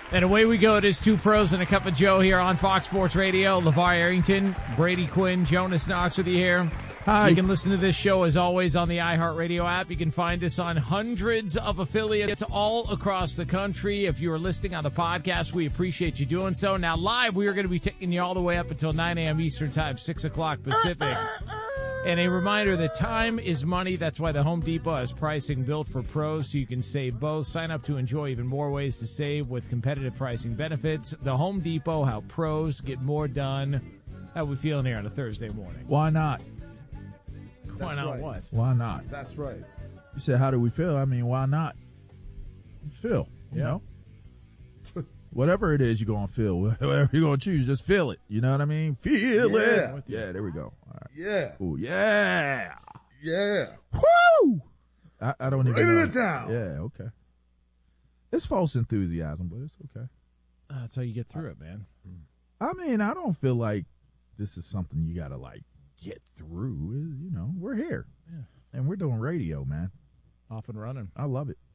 And away we go. It is Two Pros and a Cup of Joe here on Fox Sports Radio. LeVar Arrington, Brady Quinn, Jonas Knox with you here. Hi. You can listen to this show, as always, on the iHeartRadio app. You can find us on hundreds of affiliates all across the country. If you are listening on the podcast, we appreciate you doing so. Now, live, we are going to be taking you all the way up until 9 a.m. Eastern Time, 6 o'clock Pacific. And a reminder that time is money. That's why the Home Depot has pricing built for pros, so you can save both. Sign up to enjoy even more ways to save with competitive pricing benefits. The Home Depot, how pros get more done. How we feeling here on a Thursday morning? Why not? Why not right. what? Why not? That's right. You said, how do we feel? I mean, why not? Feel, you know? Whatever it is you're going to feel, whatever you're going to choose, just feel it. You know what I mean? Feel it. Yeah, there we go. All right. Yeah. Ooh, yeah. Yeah. Woo! I don't even know. Write it down. Yeah, okay. It's false enthusiasm, but it's okay. That's how you get through it, man. I mean, I don't feel like this is something you got to, like, get through. You know, we're here. Yeah. And we're doing radio, man. Off and running. I love it.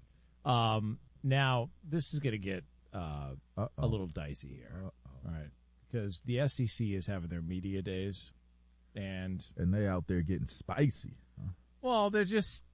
Now, this is going to get a little dicey here. All right. Because the SEC is having their media days. And they out there getting spicy. Huh? Well, they're just,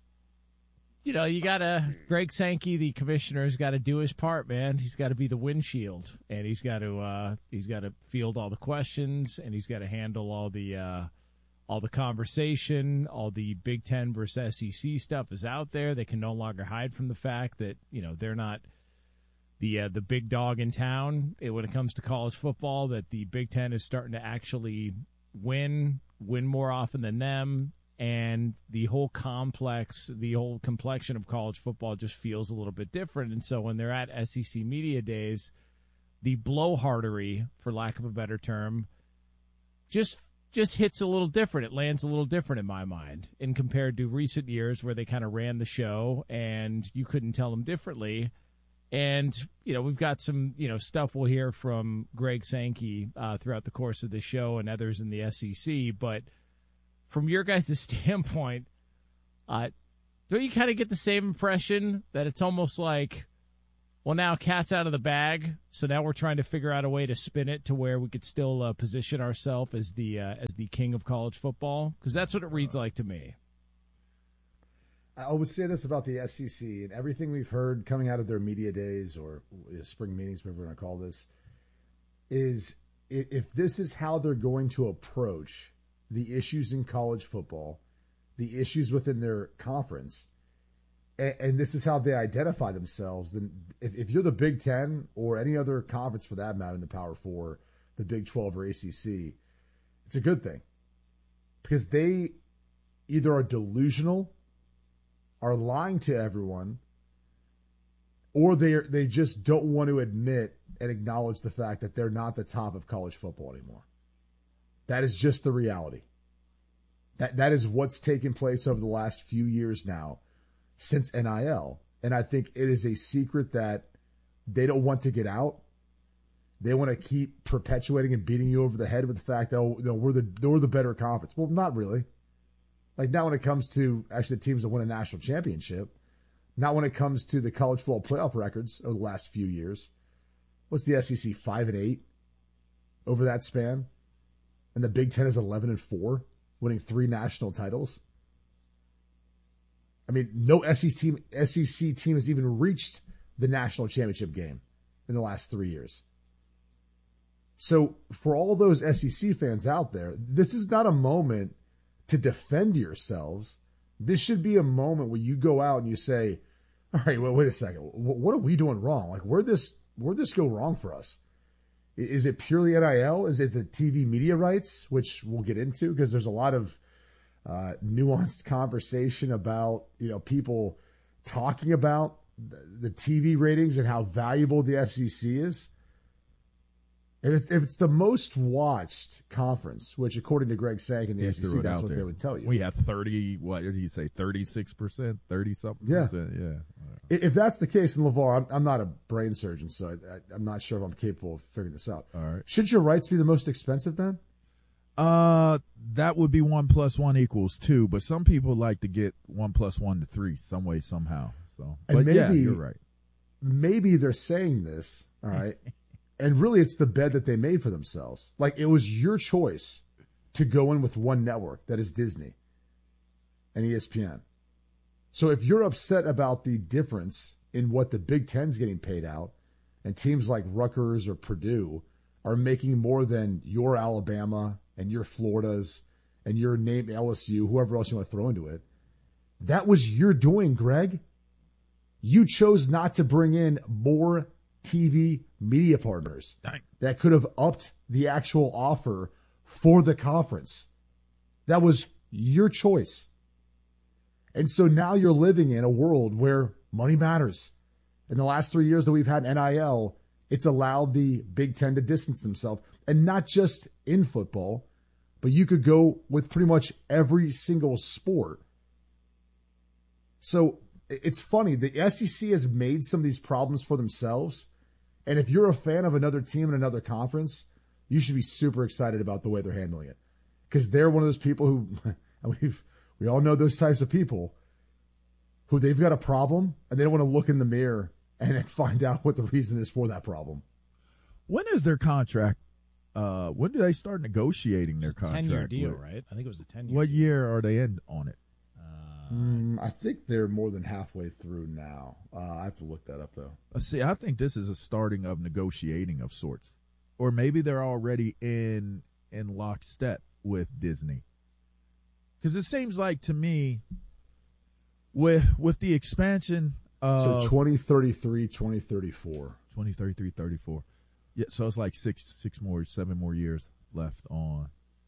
you know, you got to, Greg Sankey, the commissioner's got to do his part, man. He's got to be the windshield, and he's got to field all the questions, and he's got to handle all the conversation. All the Big Ten versus SEC stuff is out there. They can no longer hide from the fact that, you know, they're not the big dog in town when it comes to college football, that the Big Ten is starting to actually win more often than them, and the whole complexion of college football just feels a little bit different. And so when they're at SEC media days, the blowhardery, for lack of a better term, just hits a little different. It lands a little different in my mind, in compared to recent years where they kind of ran the show and you couldn't tell them differently. And, you know, we've got some, you know, stuff we'll hear from Greg Sankey throughout the course of the show and others in the SEC. But from your guys' standpoint, don't you kind of get the same impression that it's almost like, well, now cat's out of the bag, so now we're trying to figure out a way to spin it to where we could still position ourselves as the king of college football? Because that's what it reads like to me. I would say this about the SEC and everything we've heard coming out of their media days or spring meetings, whatever we're going to call this, is if this is how they're going to approach the issues in college football, the issues within their conference, and this is how they identify themselves, then if you're the Big Ten or any other conference for that matter in the Power Four, the Big 12 or ACC, it's a good thing. Because they either are delusional, are lying to everyone, or they just don't want to admit and acknowledge the fact that they're not the top of college football anymore. That is just the reality. That is what's taken place over the last few years now since NIL. And I think it is a secret that they don't want to get out. They want to keep perpetuating and beating you over the head with the fact that, oh, no, we're the better conference. Well, not really. Like, not when it comes to actually the teams that win a national championship. Not when it comes to the college football playoff records over the last few years. What's the SEC, 5-8 over that span? And the Big Ten is 11-4, winning 3 national titles. I mean, no SEC team has even reached the national championship game in the last 3 years. So for all those SEC fans out there, this is not a moment to defend yourselves. This should be a moment where you go out and you say, all right, well, wait a second. What are we doing wrong? Like, where'd this go wrong for us? Is it purely NIL? Is it the TV media rights, which we'll get into? Because there's a lot of nuanced conversation about, you know, people talking about the TV ratings and how valuable the SEC is. If it's the most watched conference, which according to Greg Sankey and the SEC, that's what they would tell you. We have 30, what did he say, 36%, 30-something percent? Yeah. If that's the case, in LeVar, I'm not a brain surgeon, so I'm not sure if I'm capable of figuring this out. All right. Should your rights be the most expensive then? That would be 1 + 1 = 2, but some people like to get 1 + 1 to 3 some way, somehow. So, but maybe, yeah, you're right. Maybe they're saying this All right. And really, it's the bed that they made for themselves. Like, it was your choice to go in with one network, that is Disney and ESPN. So if you're upset about the difference in what the Big Ten's getting paid out, and teams like Rutgers or Purdue are making more than your Alabama and your Floridas and your name LSU, whoever else you want to throw into it, that was your doing, Greg. You chose not to bring in more TV media partners that could have upped the actual offer for the conference. That was your choice. And so now you're living in a world where money matters. In the last 3 years that we've had NIL, it's allowed the Big Ten to distance themselves. And not just in football, but you could go with pretty much every single sport. So it's funny. The SEC has made some of these problems for themselves. And if you're a fan of another team in another conference, you should be super excited about the way they're handling it. Because they're one of those people who, we all know those types of people, who they've got a problem and they don't want to look in the mirror and find out what the reason is for that problem. When is their contract? When do they start negotiating their contract? 10-year deal, right? I think it was a 10-year. What year are they in on it? I think they're more than halfway through now. I have to look that up, though. See, I think this is a starting of negotiating of sorts. Or maybe they're already in lockstep with Disney. Because it seems like to me, with the expansion of... So 2033, 2034. 2033, 34. Yeah, so it's like 7 more years left on.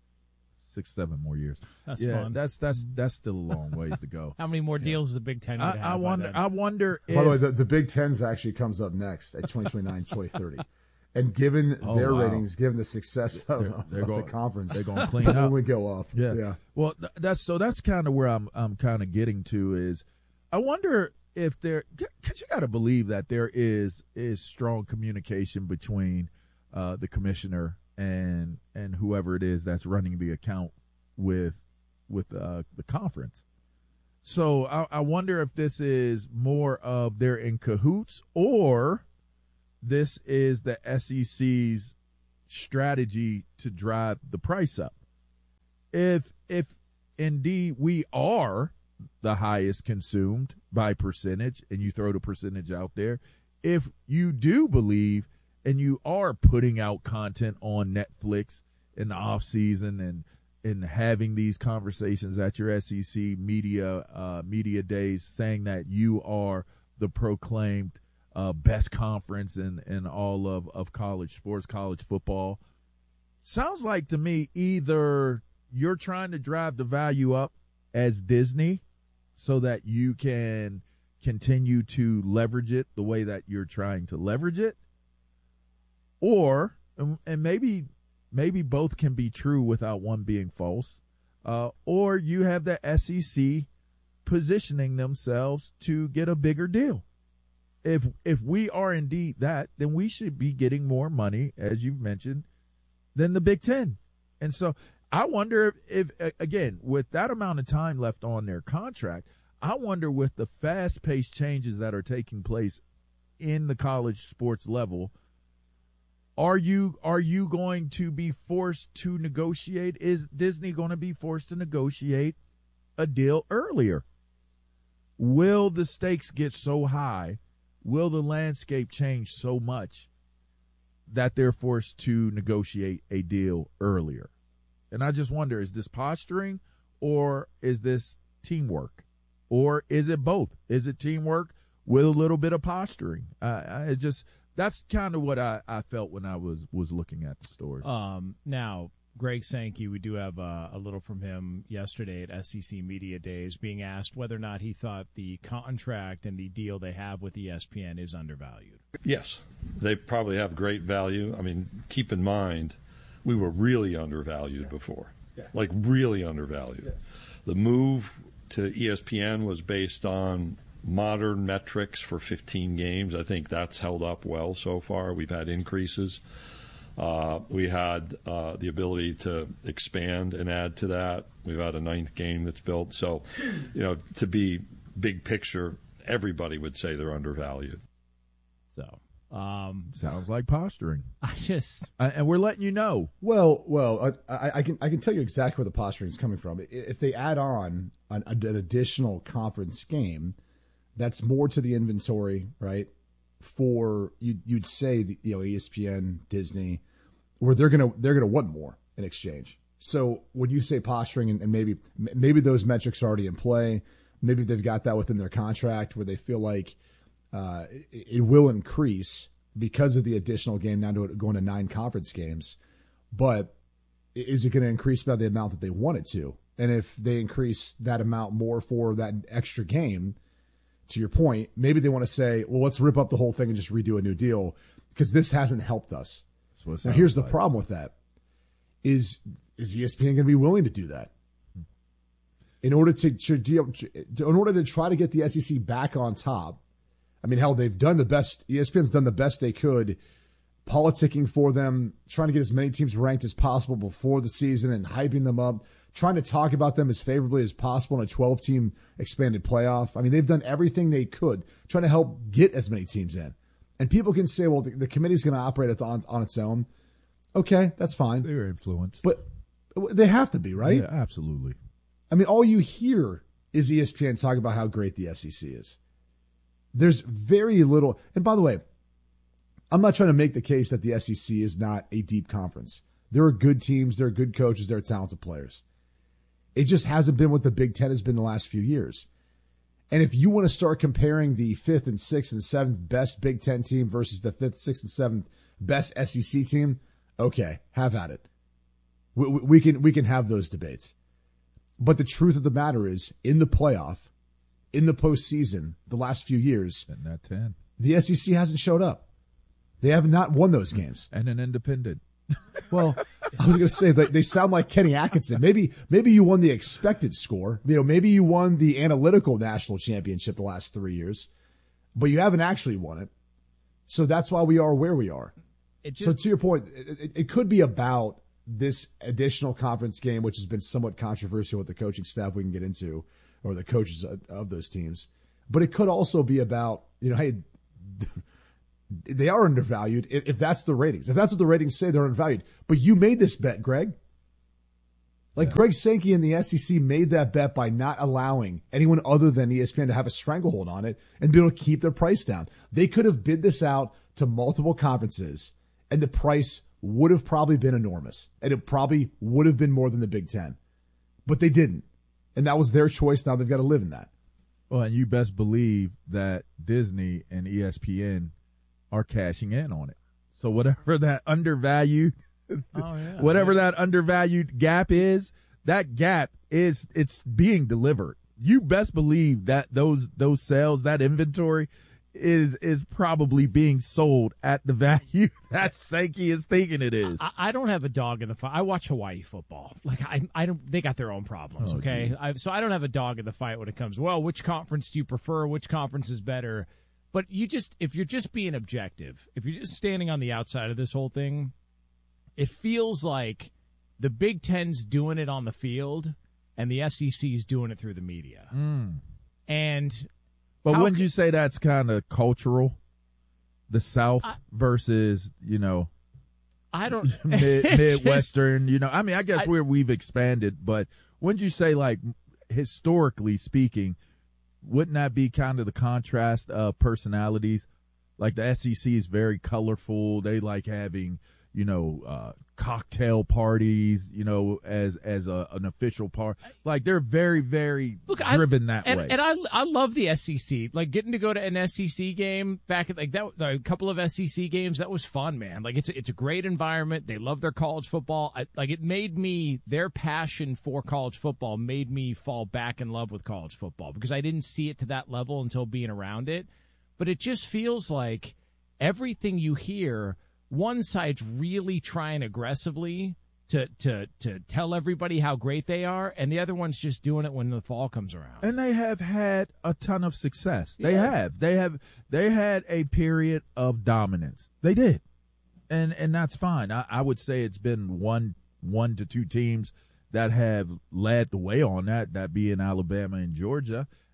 7 more years. That's fun. That's still a long ways to go. How many more deals is the Big Ten going to have? I wonder if... By the way, the Big Ten's actually comes up next at 2029, 2030. And given their ratings, given the success of the conference, they're going to clean up. Only go up. Yeah. Well, that's kind of where I'm kind of getting to is, I wonder if because you got to believe that there is strong communication between the commissioner and whoever it is that's running the account with the conference. So I wonder if this is more of they're in cahoots, or this is the SEC's strategy to drive the price up. If indeed we are the highest consumed by percentage, and you throw the percentage out there, if you do believe and you are putting out content on Netflix in the off season and having these conversations at your SEC media days, saying that you are the proclaimed best conference in all of college sports, college football, sounds like to me either you're trying to drive the value up as Disney so that you can continue to leverage it the way that you're trying to leverage it, or, and maybe both can be true without one being false, or you have the SEC positioning themselves to get a bigger deal. If we are indeed that, then we should be getting more money, as you've mentioned, than the Big Ten. And so I wonder if again, with that amount of time left on their contract, I wonder with the fast-paced changes that are taking place in the college sports level, are you going to be forced to negotiate? Is Disney going to be forced to negotiate a deal earlier? Will the stakes get so high? Will the landscape change so much that they're forced to negotiate a deal earlier? And I just wonder, is this posturing, or is this teamwork? Or is it both? Is it teamwork with a little bit of posturing? That's kind of what I felt when I was looking at the story. Now, Greg Sankey, we do have a little from him yesterday at SEC Media Days, being asked whether or not he thought the contract and the deal they have with ESPN is undervalued. Yes, they probably have great value. I mean, keep in mind, we were really undervalued before, like really undervalued. The move to ESPN was based on modern metrics for 15 games. I think that's held up well so far. We've had increases. We had the ability to expand and add to that. We've had a 9th game that's built. So, to be big picture, everybody would say they're undervalued. So, Sounds like posturing. And we're letting you know. Well, I can tell you exactly where the posturing is coming from. If they add on an additional conference game, that's more to the inventory, right? For you'd say ESPN, Disney, where they're gonna want more in exchange. So when you say posturing, and maybe those metrics are already in play, maybe they've got that within their contract where they feel like it will increase because of the additional game now going to 9 conference games. But is it going to increase by the amount that they want it to? And if they increase that amount more for that extra game, to your point, maybe they want to say, well, let's rip up the whole thing and just redo a new deal because this hasn't helped us. Now, here's the problem with that. Is ESPN going to be willing to do that? In order to try to get the SEC back on top, I mean, hell, they've done the best. ESPN's done the best they could, politicking for them, trying to get as many teams ranked as possible before the season and hyping them up, trying to talk about them as favorably as possible in a 12-team expanded playoff. I mean, they've done everything they could, trying to help get as many teams in. And people can say, well, the committee's going to operate on its own. Okay, that's fine. They're influenced. But they have to be, right? Yeah, absolutely. I mean, all you hear is ESPN talking about how great the SEC is. There's very little. And by the way, I'm not trying to make the case that the SEC is not a deep conference. There are good teams. There are good coaches. There are talented players. It just hasn't been what the Big Ten has been the last few years. And if you want to start comparing the 5th and 6th and 7th best Big Ten team versus the 5th, 6th, and 7th best SEC team, okay, have at it. We can have those debates. But the truth of the matter is, in the playoff, in the postseason, the last few years, and that 10, the SEC hasn't showed up. They have not won those games. And an independent. Well, I was going to say they sound like Kenny Atkinson. Maybe you won the expected score. Maybe you won the analytical national championship the last 3 years, but you haven't actually won it. So that's why we are where we are. So to your point, it could be about this additional conference game, which has been somewhat controversial with the coaching staff we can get into, or the coaches of those teams. But it could also be about, hey, they are undervalued if that's the ratings. If that's what the ratings say, they're undervalued. But you made this bet, Greg. Greg Sankey and the SEC made that bet by not allowing anyone other than ESPN to have a stranglehold on it and be able to keep their price down. They could have bid this out to multiple conferences, and the price would have probably been enormous, and it probably would have been more than the Big Ten. But they didn't, and that was their choice. Now they've got to live in that. Well, and you best believe that Disney and ESPN are cashing in on it. So whatever that undervalued that undervalued gap is, that gap it's being delivered. You best believe that those sales, that inventory is probably being sold at the value that Sankey is thinking it is. I don't have a dog in the fight. I watch Hawaii football. I don't. They got their own problems. Okay, so I don't have a dog in the fight when it comes. Well, which conference do you prefer? Which conference is better? But if you're just being objective, if you're just standing on the outside of this whole thing, it feels like the Big Ten's doing it on the field and the SEC's doing it through the media. But wouldn't you say that's kind of cultural? The South versus, I don't Midwestern, I mean, I guess we've expanded, but wouldn't you say, historically speaking, wouldn't that be kind of the contrast of personalities? Like the SEC is very colorful. They like having, cocktail parties, as an official part. They're very, very driven that way. And I love the SEC. Getting to go to an SEC game back at that, a couple of SEC games, that was fun, man. It's a great environment. They love their college football. It made me, their passion for college football made me fall back in love with college football because I didn't see it to that level until being around it. But it just feels like everything you hear, one side's really trying aggressively to tell everybody how great they are, and the other one's just doing it when the fall comes around. And they have had a ton of success. They have. They had a period of dominance. They did. And that's fine. I would say it's been one to two teams that have led the way on that being Alabama and Georgia.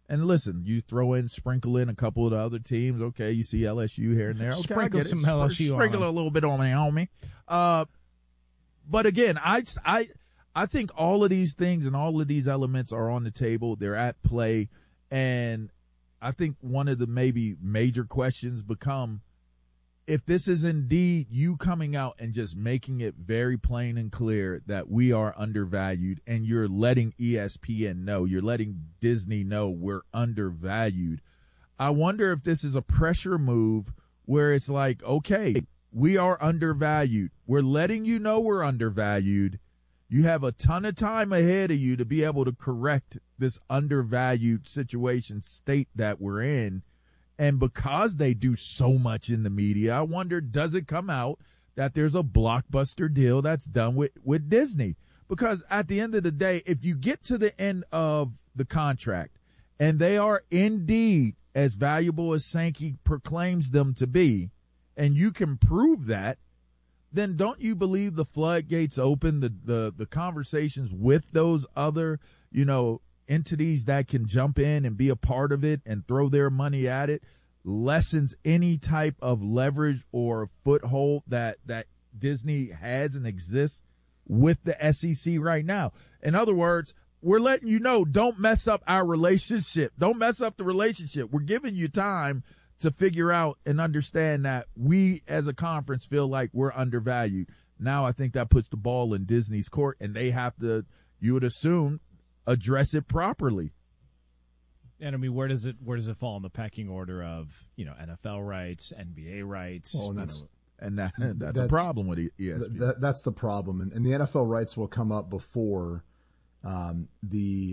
And listen, you sprinkle in a couple of the other teams. Okay, you see LSU here and there. Okay, sprinkle some LSU sprinkle a little bit on me. But again, I think all of these things and all of these elements are on the table. They're at play. And I think one of the maybe major questions become, if this is indeed you coming out and just making it very plain and clear that we are undervalued, and you're letting ESPN know, you're letting Disney know we're undervalued, I wonder if this is a pressure move where it's like, okay, we are undervalued. We're letting you know we're undervalued. You have a ton of time ahead of you to be able to correct this undervalued state that we're in. And because they do so much in the media, I wonder, does it come out that there's a blockbuster deal that's done with Disney? Because at the end of the day, if you get to the end of the contract and they are indeed as valuable as Sankey proclaims them to be, and you can prove that, then don't you believe the floodgates open, the conversations with those other, entities that can jump in and be a part of it and throw their money at it, lessens any type of leverage or foothold that Disney has and exists with the SEC right now. In other words, we're letting you know, don't mess up our relationship. Don't mess up the relationship. We're giving you time to figure out and understand that we as a conference feel like we're undervalued. Now I think that puts the ball in Disney's court, and they have to, you would assume, address it properly. And I mean, where does it fall in the pecking order of, NFL rights, NBA rights? Well, that's a problem with ESPN. That's the problem, and the NFL rights will come up before any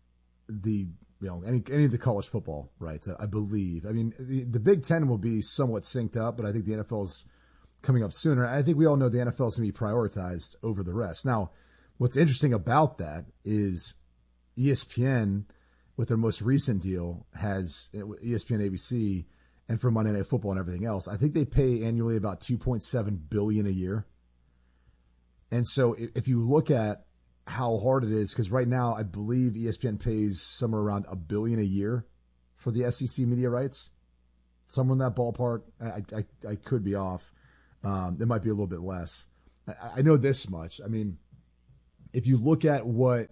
of the college football rights, I believe. I mean, the Big Ten will be somewhat synced up, but I think the NFL's coming up sooner. I think we all know the NFL is going to be prioritized over the rest. Now, what's interesting about that is ESPN, with their most recent deal, has ESPN, ABC, and for Monday Night Football and everything else, I think they pay annually about $2.7 billion a year. And so if you look at how hard it is, because right now I believe ESPN pays somewhere around $1 billion a year for the SEC media rights, somewhere in that ballpark. I could be off. It might be a little bit less. I know this much. I mean, if you look at what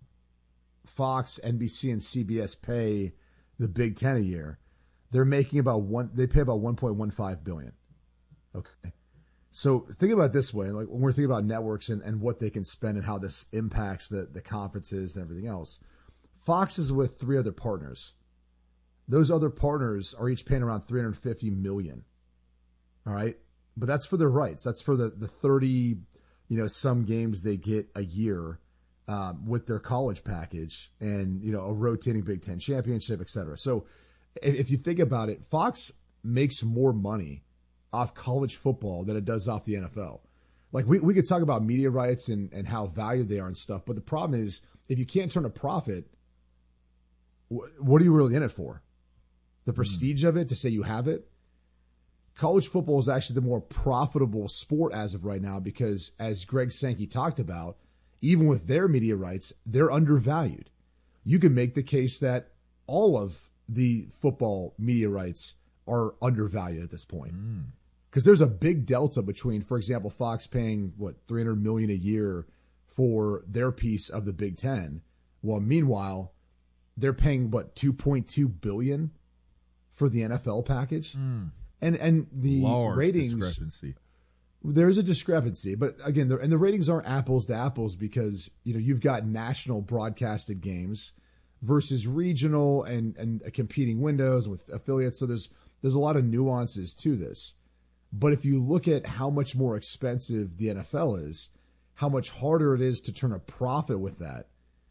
Fox, NBC, and CBS pay the Big Ten a year, they're making they pay about $1.15 billion. Okay. So think about it this way, like when we're thinking about networks and what they can spend and how this impacts the conferences and everything else. Fox is with 3 other partners. Those other partners are each paying around $350 million. All right. But that's for their rights. That's for the 30, some games they get a year with their college package and, a rotating Big Ten championship, et cetera. So if you think about it, Fox makes more money off college football than it does off the NFL. Like we could talk about media rights and how valued they are and stuff, but the problem is if you can't turn a profit, what are you really in it for? The prestige of it, to say you have it? College football is actually the more profitable sport as of right now because, as Greg Sankey talked about, even with their media rights, they're undervalued. You can make the case that all of the football media rights are undervalued at this point. Because there's a big delta between, for example, Fox paying, $300 million a year for their piece of the Big Ten. Well, meanwhile, they're paying, $2.2 billion for the NFL package? And the large ratings discrepancy. There's a discrepancy, but again, the ratings aren't apples to apples because you've got national broadcasted games versus regional and competing windows with affiliates. So there's a lot of nuances to this. But if you look at how much more expensive the NFL is, how much harder it is to turn a profit with that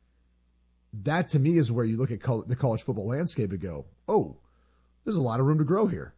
to me is where you look at the college football landscape and go, oh, there's a lot of room to grow here.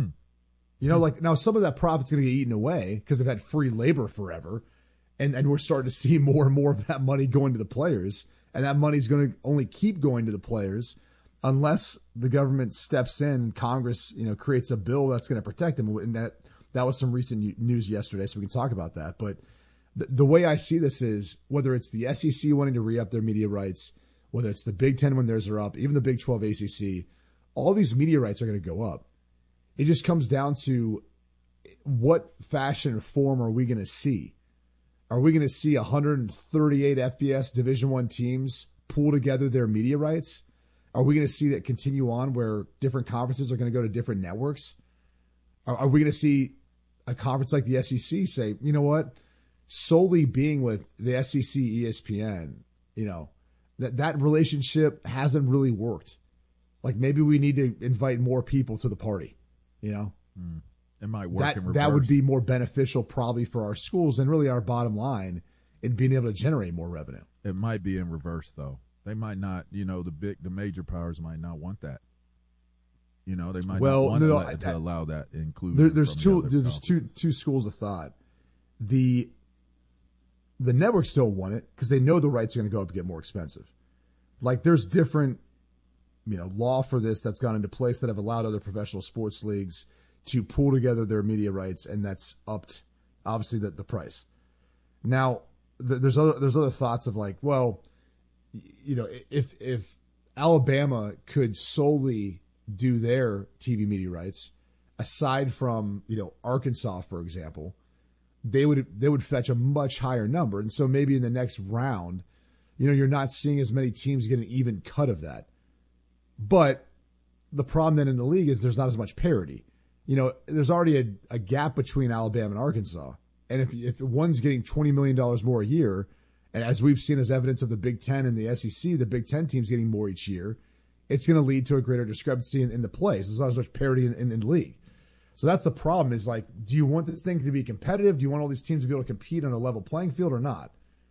Like now some of that profit's going to get eaten away because they've had free labor forever. And we're starting to see more and more of that money going to the players. And that money's going to only keep going to the players unless the government steps in and Congress, creates a bill that's going to protect them. And that was some recent news yesterday, so we can talk about that. But the way I see this is whether it's the SEC wanting to re-up their media rights whether it's the Big Ten when theirs are up, even the Big 12 ACC, all these media rights are going to go up. It just comes down to what fashion or form are we going to see? Are we going to see 138 FBS Division I teams pool together their media rights? Are we going to see that continue on where different conferences are going to go to different networks? Are we going to see a conference like the SEC say, you know what, solely being with the SEC ESPN, that relationship hasn't really worked. Like maybe we need to invite more people to the party, It might work in reverse. That would be more beneficial probably for our schools and really our bottom line in being able to generate more revenue. It might be in reverse though. They might not, the major powers might not want that. They might not want to allow that inclusion. There's two schools of thought. The networks still want it because they know the rights are going to go up and get more expensive. Like there's different, law for this that's gone into place that have allowed other professional sports leagues to pool together their media rights, and that's upped obviously the price. Now there's other thoughts of like, well, if Alabama could solely do their TV media rights, aside from Arkansas, for example, they would fetch a much higher number, and so maybe in the next round, you're not seeing as many teams get an even cut of that. But the problem then in the league is there's not as much parity. There's already a gap between Alabama and Arkansas, and if one's getting $20 million more a year, and as we've seen as evidence of the Big Ten and the SEC, the Big Ten team's getting more each year, it's going to lead to a greater discrepancy in the plays. There's not as much parity in the league. So that's the problem is like, do you want this thing to be competitive? Do you want all these teams to be able to compete on a level playing field or not?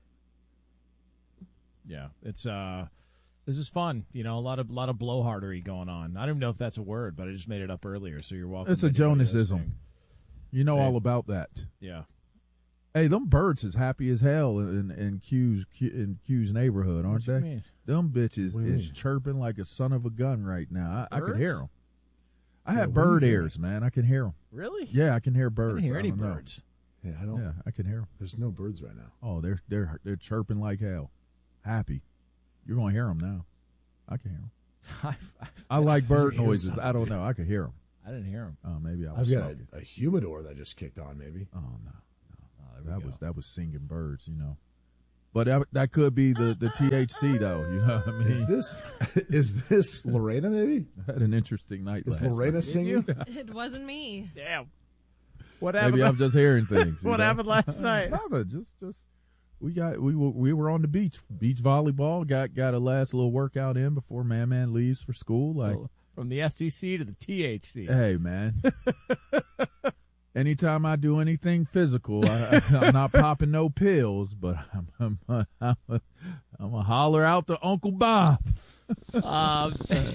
Yeah, it's this is fun. A lot of blowhardery going on. I don't even know if that's a word, but I just made it up earlier, so you're welcome. It's a Jonasism. All about that. Yeah. Hey, them birds is happy as hell in Q's neighborhood, aren't they? Mean? Them bitches is chirping like a son of a gun right now. I can hear them. I have what bird are you ears, man. I can hear them. Really? Yeah, I can hear birds. I don't hear any don't know. birds. Yeah, I don't. Yeah, I can hear them. There's no birds right now. Oh, they're chirping like hell. Happy. You're gonna hear them now. I can hear them. I like bird noises. I don't know. I could hear them. I didn't hear them. Oh, maybe I was. I've got smoking. a humidor that just kicked on. Maybe. Oh no. That was singing birds, But that could be the THC though, you know what I mean? Is this Lorena maybe? I had an interesting night. Is Lorena singing? It wasn't me. Damn. What happened? Maybe I'm just hearing things. What happened last night? Nothing. Just we were on the beach volleyball. Got a last little workout in before Man leaves for school. Like from the SEC to the THC. Hey man. Anytime I do anything physical, I'm not popping no pills, but I'm a holler out to Uncle Bob. I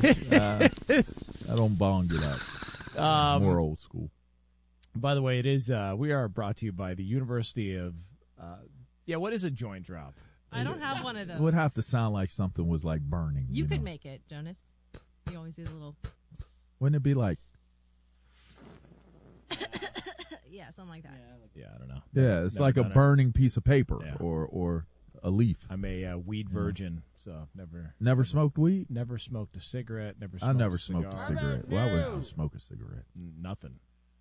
don't bong it out. More old school. By the way, it is. We are brought to you by the University of. What is a joint drop? I don't have one of those. It would have to sound like something was like burning. You could make it, Jonas. You always do the little. Wouldn't it be like? Yeah, something like that. Yeah, I don't know. Yeah, it's like a burning piece of paper or a leaf. I'm a weed virgin, so never smoked weed. Never smoked a cigarette. I never smoked a cigarette. Why would I smoke a cigarette? Nothing.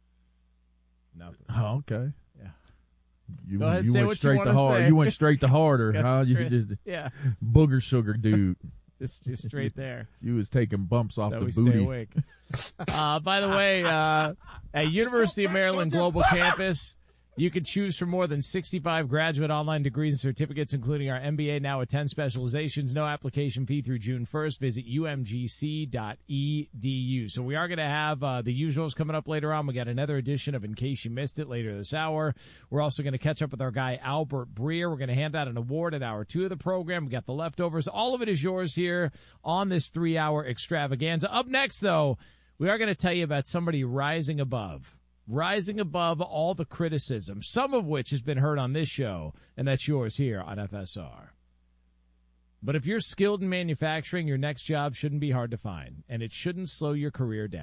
Oh, okay. Yeah. You went straight to hard. You went straight to harder, huh? You just yeah. Booger sugar dude. Just straight there. You was taking bumps off so the we booty. Stay awake. By the way, at University of Maryland Global Campus, you can choose from more than 65 graduate online degrees and certificates, including our MBA now with 10 specializations. No application fee through June 1st. Visit umgc.edu. So we are going to have the usuals coming up later on. We got another edition of In Case You Missed It later this hour. We're also going to catch up with our guy Albert Breer. We're going to hand out an award at hour 2 of the program. We got the leftovers. All of it is yours here on this 3-hour extravaganza. Up next, though, we are going to tell you about somebody rising above all the criticism, some of which has been heard on this show, and that's yours here on FSR. But if you're skilled in manufacturing, your next job shouldn't be hard to find, and it shouldn't slow your career down.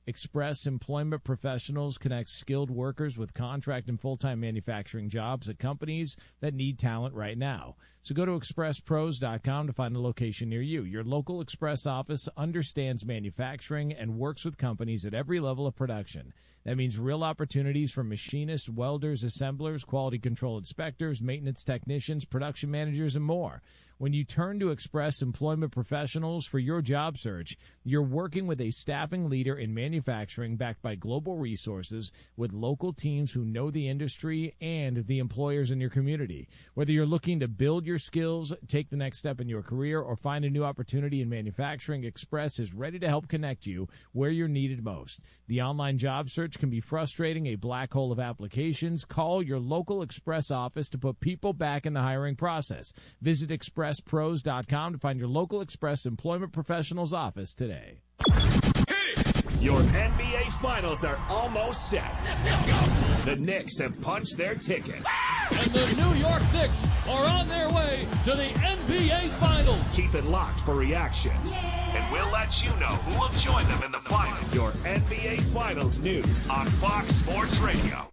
Express Employment Professionals connects skilled workers with contract and full-time manufacturing jobs at companies that need talent right now. So go to expresspros.com to find a location near you. Your local Express office understands manufacturing and works with companies at every level of production. That means real opportunities for machinists, welders, assemblers, quality control inspectors, maintenance technicians, production managers, and more. When you turn to Express Employment Professionals for your job search, you're working with a staffing leader in manufacturing backed by global resources with local teams who know the industry and the employers in your community. Whether you're looking to build your skills, take the next step in your career, or find a new opportunity in manufacturing, Express is ready to help connect you where you're needed most. The online job search can be frustrating, a black hole of applications. Call your local Express office to put people back in the hiring process. Visit expresspros.com to find your local Express Employment Professionals office today. Your NBA Finals are almost set. Let's go. The Knicks have punched their ticket. And the New York Knicks are on their way to the NBA Finals. Keep it locked for reactions. And we'll let you know who will join them in the finals. Your NBA Finals news on Fox Sports Radio.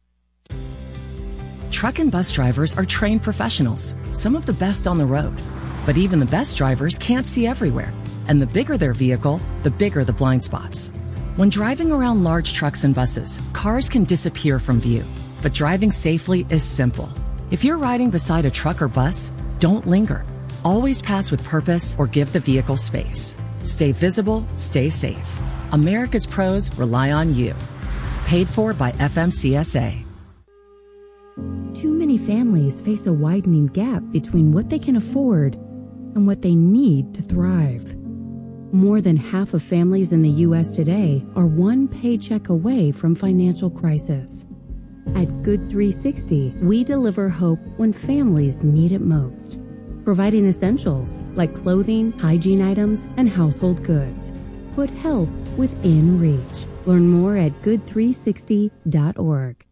Truck and bus drivers are trained professionals, some of the best on the road. But even the best drivers can't see everywhere. And the bigger their vehicle, the bigger the blind spots. When driving around large trucks and buses, cars can disappear from view. But driving safely is simple. If you're riding beside a truck or bus, don't linger. Always pass with purpose or give the vehicle space. Stay visible, stay safe. America's pros rely on you. Paid for by FMCSA. Too many families face a widening gap between what they can afford and what they need to thrive. More than half of families in the U.S. today are one paycheck away from financial crisis. At Good 360, we deliver hope when families need it most, providing essentials like clothing, hygiene items, and household goods. Put help within reach. Learn more at good360.org.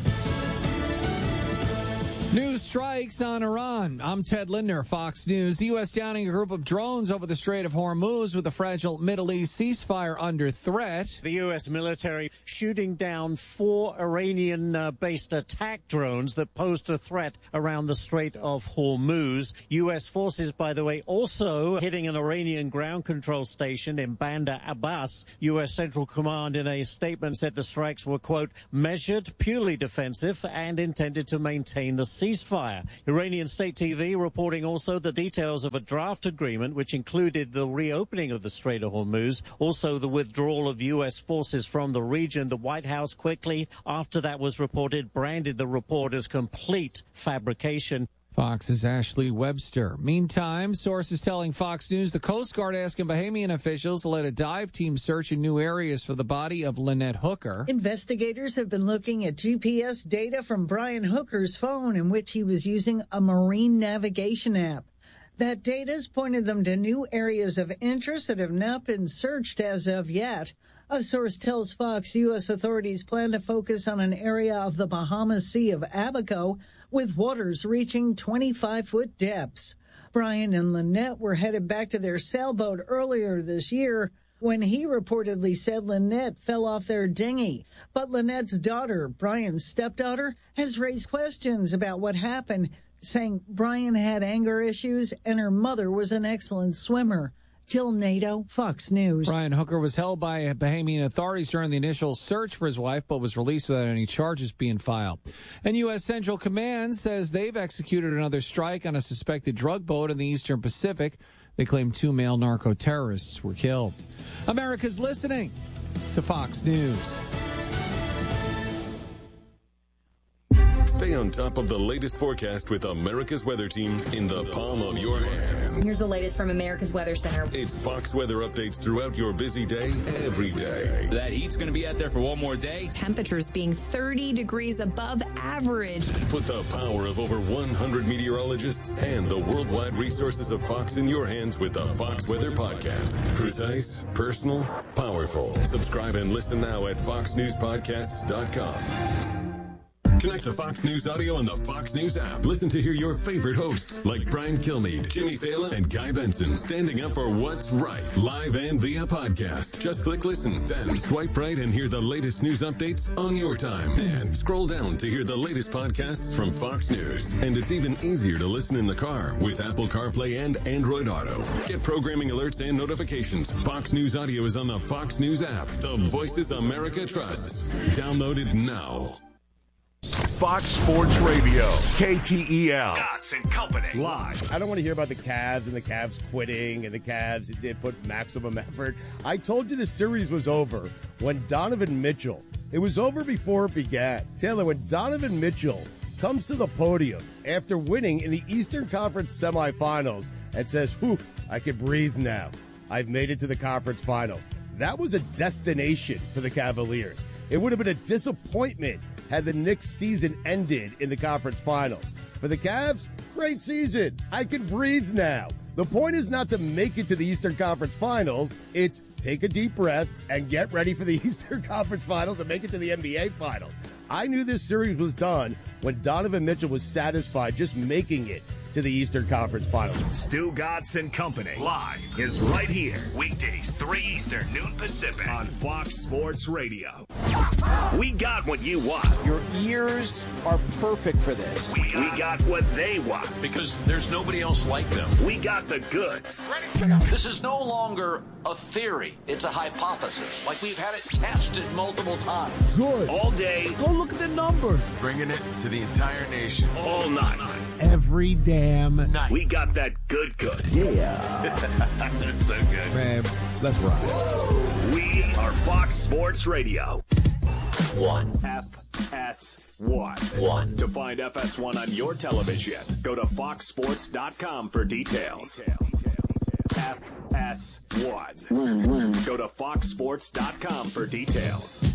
New strikes on Iran. I'm Ted Lindner, Fox News. The U.S. downing a group of drones over the Strait of Hormuz with the fragile Middle East ceasefire under threat. The U.S. military shooting down 4 Iranian-based attack drones that posed a threat around the Strait of Hormuz. U.S. forces, by the way, also hitting an Iranian ground control station in Bandar Abbas. U.S. Central Command in a statement said the strikes were, quote, measured, purely defensive, and intended to maintain the ceasefire. Iranian state TV reporting also the details of a draft agreement which included the reopening of the Strait of Hormuz, also the withdrawal of U.S. forces from the region. The White House quickly, after that was reported, branded the report as complete fabrication. Fox's Ashley Webster. Meantime, sources telling Fox News the Coast Guard asking Bahamian officials to let a dive team search in new areas for the body of Lynette Hooker. Investigators have been looking at GPS data from Brian Hooker's phone in which he was using a marine navigation app. That data's pointed them to new areas of interest that have not been searched as of yet. A source tells Fox U.S. authorities plan to focus on an area of the Bahamas Sea of Abaco with waters reaching 25-foot depths. Brian and Lynette were headed back to their sailboat earlier this year when he reportedly said Lynette fell off their dinghy. But Lynette's daughter, Brian's stepdaughter, has raised questions about what happened, saying Brian had anger issues and her mother was an excellent swimmer. Jill Nato, Fox News. Brian Hooker was held by Bahamian authorities during the initial search for his wife, but was released without any charges being filed. And U.S. Central Command says they've executed another strike on a suspected drug boat in the Eastern Pacific. They claim 2 male narco-terrorists were killed. America's listening to Fox News. Stay on top of the latest forecast with America's Weather Team in the palm of your hands. Here's the latest from America's Weather Center. It's Fox weather updates throughout your busy day, every day. That heat's going to be out there for one more day. Temperatures being 30 degrees above average. Put the power of over 100 meteorologists and the worldwide resources of Fox in your hands with the Fox Weather Podcast. Precise, personal, powerful. Subscribe and listen now at foxnewspodcasts.com. Connect to Fox News Audio on the Fox News app. Listen to hear your favorite hosts like Brian Kilmeade, Jimmy Fallon, and Guy Benson standing up for what's right, live and via podcast. Just click listen, then swipe right and hear the latest news updates on your time. And scroll down to hear the latest podcasts from Fox News. And it's even easier to listen in the car with Apple CarPlay and Android Auto. Get programming alerts and notifications. Fox News Audio is on the Fox News app. The voices America trusts. Download it now. Fox Sports Radio, KTEL. Gotts and Company, live. I don't want to hear about the Cavs and the Cavs quitting and the Cavs did put maximum effort. I told you the series was over when Donovan Mitchell, it was over before it began. Taylor, when Donovan Mitchell comes to the podium after winning in the Eastern Conference semifinals and says, whew, I can breathe now. I've made it to the conference finals. That was a destination for the Cavaliers. It would have been a disappointment had the Knicks season ended in the conference finals. For the Cavs, great season. I can breathe now. The point is not to make it to the Eastern Conference Finals. It's take a deep breath and get ready for the Eastern Conference Finals and make it to the NBA Finals. I knew this series was done when Donovan Mitchell was satisfied just making it to the Eastern Conference Finals. Stu Gotts and Company, live, is right here. Weekdays, 3 Eastern, noon Pacific, on Fox Sports Radio. We got what you want. Your ears are perfect for this. We got what they want. Because there's nobody else like them. We got the goods. This is no longer a theory. It's a hypothesis. Like we've had it tested multiple times. Good. All day. Go look at the numbers. Bringing it to the entire nation. All night. Every damn night. We got that good. Yeah. That's so good. Man, let's ride. We are Fox Sports Radio. 1. FS1. To find FS1 on your television, go to foxsports.com for details. FS1. Go to foxsports.com for details.